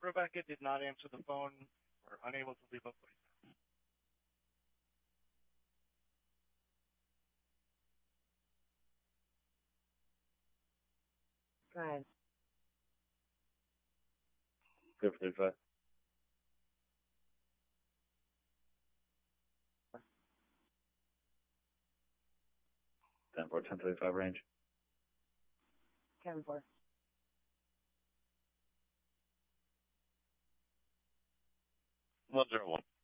Rebecca did not answer the phone or unable to leave a voice. Go ahead. Good for 35. 10-4, 10-35 range. 10-4. 101.